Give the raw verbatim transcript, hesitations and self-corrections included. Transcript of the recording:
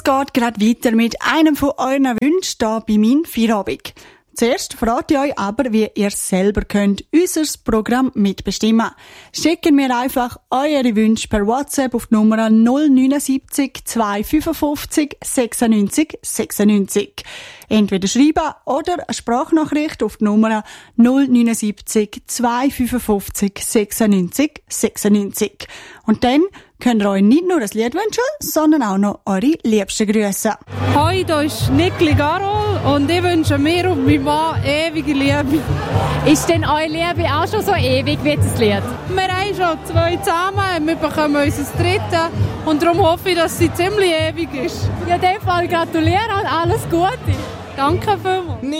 Es geht gerade weiter mit einem von euren Wünschen hier bei meinem Feierabend. Zuerst fragt ihr euch aber, wie ihr selber könnt unser Programm mitbestimmen. Schickt mir einfach eure Wünsche per WhatsApp auf die Nummer null neun sieben zwei fünf fünf sechs neun sechs neun. Entweder schreiben oder eine Sprachnachricht auf die Nummer null neun sieben zwei fünf fünf sechs neun sechs neun. Und dann könnt ihr euch nicht nur ein Lied wünschen, sondern auch noch eure liebsten Grüße. Hoi, da ist Nickli Garol und ich wünsche mir und meinem Mann ewige Liebe. Ist denn eure Liebe auch schon so ewig wie das Lied? Wir haben schon zwei zusammen, wir bekommen unser drittes und darum hoffe ich, dass sie ziemlich ewig ist. Ja, in dem Fall gratulieren und alles Gute. Danke vielmals.